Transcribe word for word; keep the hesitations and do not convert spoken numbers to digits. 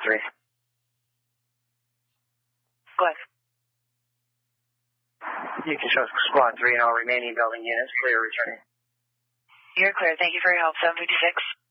three. Go ahead. You can show squad three and all remaining building units clear returning. You're clear. Thank you for your help. seven fifty-six.